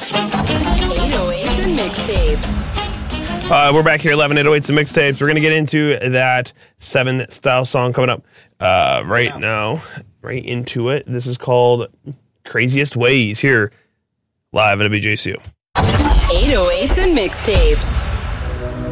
808s and mixtapes. We're back here, 11 808s and mixtapes. We're going to get into that 7 style song coming up right now. Right into it. This is called Craziest Ways here live at WJCU. 808s and mixtapes.